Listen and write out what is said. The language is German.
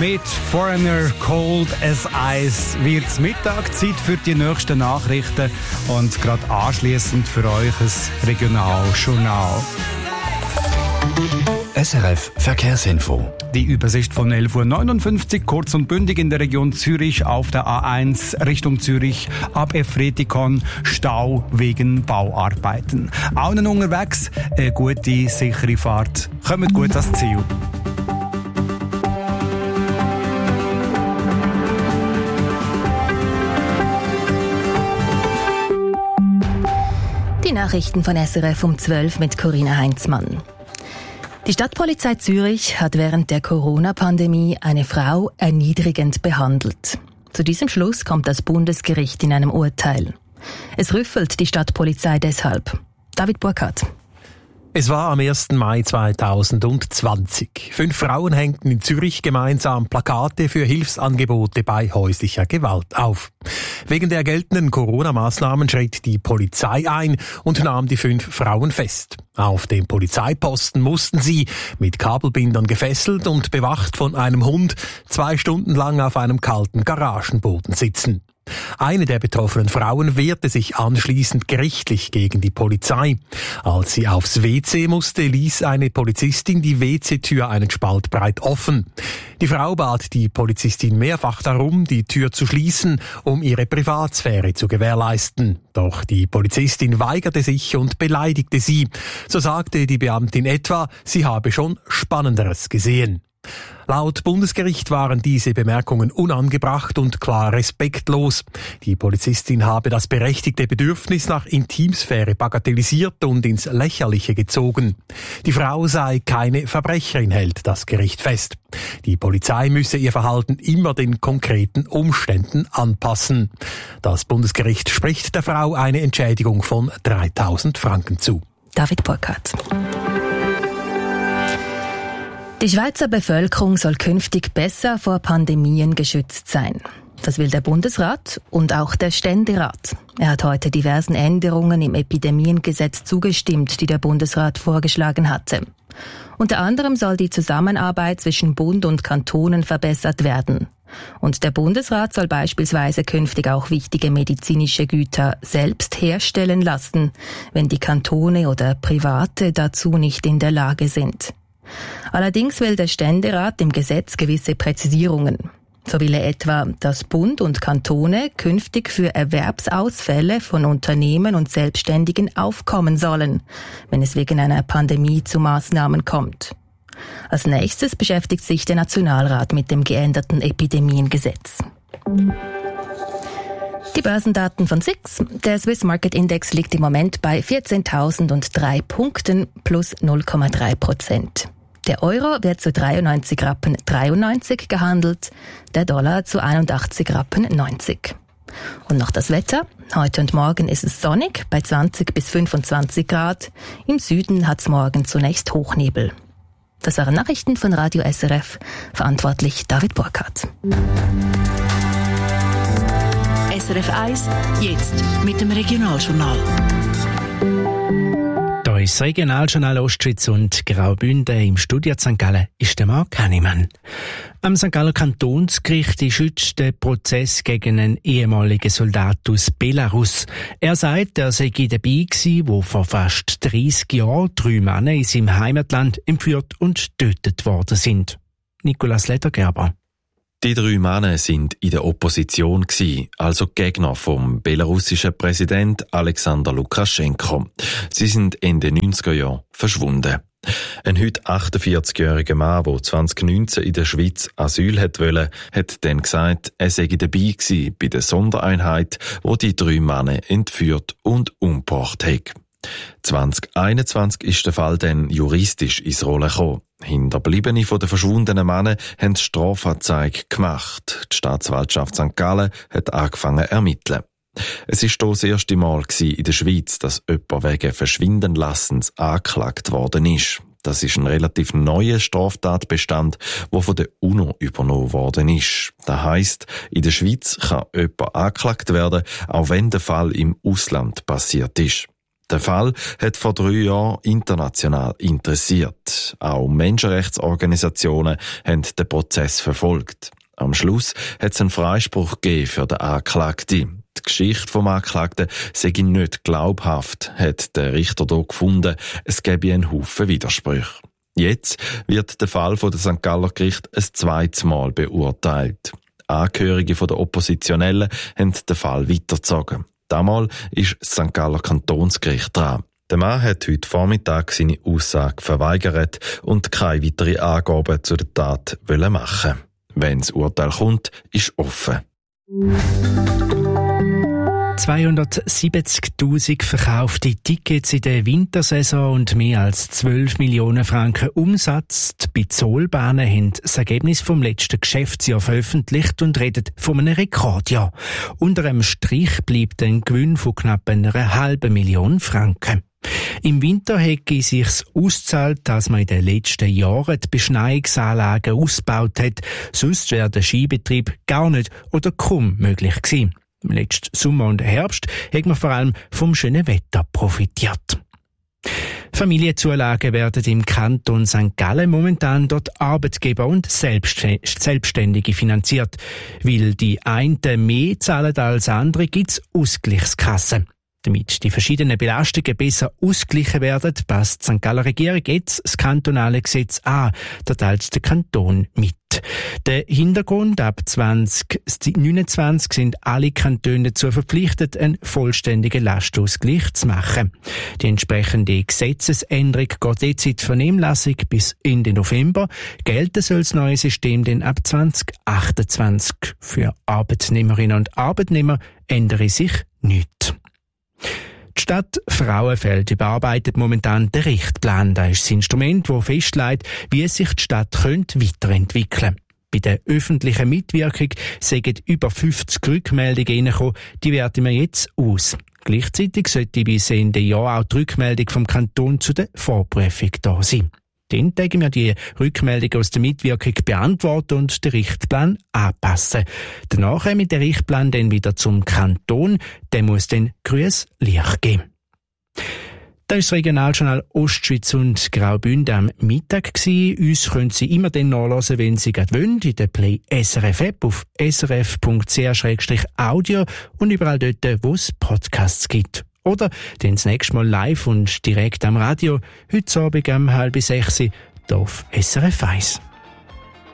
mit Foreigner Cold as Ice wird's Mittagszeit für die nächsten Nachrichten und gerade anschliessend für euch ein Regionaljournal. SRF Verkehrsinfo. Die Übersicht von 11.59 Uhr, kurz und bündig in der Region Zürich auf der A1 Richtung Zürich ab Efretikon, Stau wegen Bauarbeiten. Allen unterwegs eine gute, sichere Fahrt. Kommt gut ans Ziel. Die Nachrichten von SRF um 12 mit Corinna Heinzmann. Die Stadtpolizei Zürich hat während der Corona-Pandemie eine Frau erniedrigend behandelt. Zu diesem Schluss kommt das Bundesgericht in einem Urteil. Es rüffelt die Stadtpolizei deshalb. David Burkhardt. Es war am 1. Mai 2020. 5 Frauen hängten in Zürich gemeinsam Plakate für Hilfsangebote bei häuslicher Gewalt auf. Wegen der geltenden Corona-Maßnahmen schritt die Polizei ein und nahm die 5 Frauen fest. Auf dem Polizeiposten mussten sie, mit Kabelbindern gefesselt und bewacht von einem Hund, 2 Stunden lang auf einem kalten Garagenboden sitzen. Eine der betroffenen Frauen wehrte sich anschließend gerichtlich gegen die Polizei. Als sie aufs WC musste, ließ eine Polizistin die WC-Tür einen Spalt breit offen. Die Frau bat die Polizistin mehrfach darum, die Tür zu schließen, um ihre Privatsphäre zu gewährleisten. Doch die Polizistin weigerte sich und beleidigte sie. So sagte die Beamtin etwa, sie habe schon Spannenderes gesehen. Laut Bundesgericht waren diese Bemerkungen unangebracht und klar respektlos. Die Polizistin habe das berechtigte Bedürfnis nach Intimsphäre bagatellisiert und ins Lächerliche gezogen. Die Frau sei keine Verbrecherin, hält das Gericht fest. Die Polizei müsse ihr Verhalten immer den konkreten Umständen anpassen. Das Bundesgericht spricht der Frau eine Entschädigung von 3.000 Franken zu. David Burkhardt. Die Schweizer Bevölkerung soll künftig besser vor Pandemien geschützt sein. Das will der Bundesrat und auch der Ständerat. Er hat heute diversen Änderungen im Epidemiengesetz zugestimmt, die der Bundesrat vorgeschlagen hatte. Unter anderem soll die Zusammenarbeit zwischen Bund und Kantonen verbessert werden. Und der Bundesrat soll beispielsweise künftig auch wichtige medizinische Güter selbst herstellen lassen, wenn die Kantone oder Private dazu nicht in der Lage sind. Allerdings will der Ständerat im Gesetz gewisse Präzisierungen. So will er etwa, dass Bund und Kantone künftig für Erwerbsausfälle von Unternehmen und Selbstständigen aufkommen sollen, wenn es wegen einer Pandemie zu Maßnahmen kommt. Als nächstes beschäftigt sich der Nationalrat mit dem geänderten Epidemiengesetz. Die Börsendaten von SIX. Der Swiss Market Index liegt im Moment bei 14.003 Punkten plus 0,3%. Der Euro wird zu 93,93 Rappen gehandelt, der Dollar zu 81,90 Rappen. Und noch das Wetter. Heute und morgen ist es sonnig bei 20 bis 25 Grad. Im Süden hat es morgen zunächst Hochnebel. Das waren Nachrichten von Radio SRF. Verantwortlich David Burkhardt. SRF 1, jetzt mit dem Regionaljournal. Da ist das Regionaljournal Ostschweiz und Graubünden. Im Studio St. Gallen ist der Marc Hannemann. Am St. Galler Kantonsgericht ist heute der Prozess gegen einen ehemaligen Soldat aus Belarus. Er sagt, er sei dabei gewesen, wo vor fast 30 Jahren 3 Männer in seinem Heimatland entführt und getötet worden sind. Nicolas Ledergerber. Die 3 Männer sind in der Opposition gewesen, also Gegner vom belarussischen Präsident Alexander Lukaschenko. Sie sind Ende 90er Jahre verschwunden. Ein heute 48-jähriger Mann, der 2019 in der Schweiz Asyl wollte, hat dann gesagt, er sei dabei gewesen bei der Sondereinheit, wo die 3 Männer entführt und umgebracht hat. 2021 ist der Fall dann juristisch ins Rollen gekommen. Hinterbliebene von den verschwundenen Männern haben die Strafanzeige gemacht. Die Staatsanwaltschaft St. Gallen hat angefangen zu ermitteln. Es war hier das erste Mal in der Schweiz, dass jemand wegen Verschwindenlassens angeklagt worden ist. Das ist ein relativ neuer Straftatbestand, der von der UNO übernommen worden ist. Das heisst, in der Schweiz kann jemand angeklagt werden, auch wenn der Fall im Ausland passiert ist. Der Fall hat vor 3 Jahren international interessiert. Auch Menschenrechtsorganisationen haben den Prozess verfolgt. Am Schluss hat es einen Freispruch gegeben für den Anklagten. Die Geschichte vom Anklagten sei nicht glaubhaft, hat der Richter hier gefunden. Es gäbe einen Haufen Widersprüche. Jetzt wird der Fall von der St. Galler Gericht ein zweites Mal beurteilt. Angehörige der Oppositionellen haben den Fall weitergezogen. Damals ist das St. Galler Kantonsgericht dran. Der Mann hat heute Vormittag seine Aussage verweigert und keine weiteren Angaben zu der Tat machen. Wenn das Urteil kommt, ist offen. 270'000 verkaufte Tickets in der Wintersaison und mehr als 12 Millionen Franken Umsatz. Die Bizolbahnen haben das Ergebnis vom letzten Geschäftsjahr veröffentlicht und reden von einem Rekordjahr. Unter einem Strich bleibt ein Gewinn von knapp 500 Millionen Franken. Im Winter hätte es sich ausgezahlt, dass man in den letzten Jahren die Beschneiungsanlagen ausgebaut hat. Sonst wäre der Skibetrieb gar nicht oder kaum möglich gewesen. Im letzten Sommer und Herbst hat man vor allem vom schönen Wetter profitiert. Familienzulagen werden im Kanton St. Gallen momentan dort Arbeitgeber und Selbstständige finanziert. Weil die einen mehr zahlen als andere, gibt es Ausgleichskassen. Damit die verschiedenen Belastungen besser ausgeglichen werden, passt die St. Galler Regierung jetzt das kantonale Gesetz an. Da teilt der Kanton mit. Der Hintergrund: ab 2029 sind alle Kantone dazu verpflichtet, einen vollständigen Lastenausgleich zu machen. Die entsprechende Gesetzesänderung geht jetzt in die Vernehmlassung bis Ende November. Gelten soll das neue System dann ab 2028. Für Arbeitnehmerinnen und Arbeitnehmer ändere sich nichts. Die Stadt Frauenfeld überarbeitet momentan den Richtplan. Das ist das Instrument, das festlegt, wie sich die Stadt weiterentwickeln könnte. Bei der öffentlichen Mitwirkung sind über 50 Rückmeldungen reingekommen, die werten wir jetzt aus. Gleichzeitig sollte bis Ende Jahr auch die Rückmeldung vom Kanton zu der Vorprüfung da sein. Dann werden wir die Rückmeldung aus der Mitwirkung beantworten und den Richtplan anpassen. Danach mit der Richtplan dann wieder zum Kanton. Der muss dann grünes Licht geben. Das ist das Regionaljournal Ostschweiz und Graubünden am Mittag gewesen. Uns können Sie immer dann nachhören, wenn Sie gerade wollen, in der Play SRF App auf srf.ch/audio und überall dort, wo es Podcasts gibt. Oder dann das nächste Mal live und direkt am Radio, heute Abend um 5:30 hier auf SRF 1.